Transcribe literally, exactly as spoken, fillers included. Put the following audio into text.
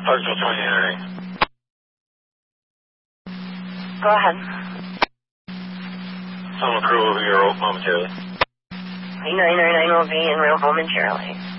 Parkville twenty-nine. Go ahead. Some crew will be here momentarily. nine nine nine will be in real momentarily.